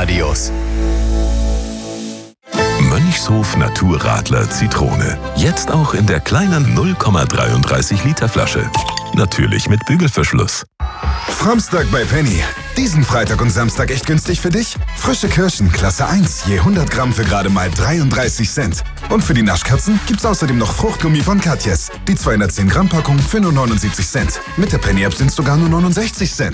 Adios. Mönchshof Naturradler Zitrone. Jetzt auch in der kleinen 0,33 Liter Flasche. Natürlich mit Bügelverschluss. Framstag bei Penny. Diesen Freitag und Samstag echt günstig für dich? Frische Kirschen, Klasse 1, je 100 Gramm für gerade mal 33 Cent. Und für die Naschkatzen gibt's außerdem noch Fruchtgummi von Katjes. Die 210 Gramm Packung für nur 79 Cent. Mit der Penny-App sind sogar nur 69 Cent.